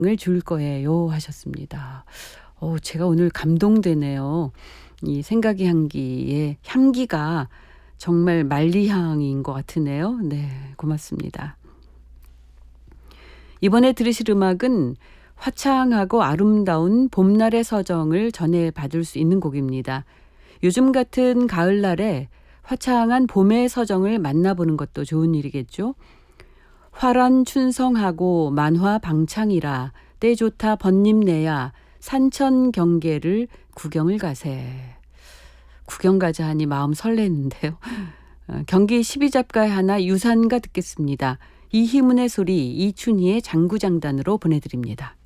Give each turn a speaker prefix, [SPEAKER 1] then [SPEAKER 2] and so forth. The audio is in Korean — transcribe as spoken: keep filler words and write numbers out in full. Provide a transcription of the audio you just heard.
[SPEAKER 1] 을 줄 거예요 하셨습니다. 어 제가 오늘 감동되네요. 이 생각의 향기의 향기가 정말 만리향인 것 같으네요. 네, 고맙습니다. 이번에 들으실 음악은 화창하고 아름다운 봄날의 서정을 전해받을 수 있는 곡입니다. 요즘 같은 가을날에 화창한 봄의 서정을 만나보는 것도 좋은 일이겠죠. 화란 춘성하고 만화 방창이라 때 좋다 번님내야 산천 경계를 구경을 가세. 구경 가자 하니 마음 설레는데요. 어, 경기 십이 잡가의 하나 유산가 듣겠습니다. 이희문의 소리 이춘희의 장구장단으로 보내드립니다.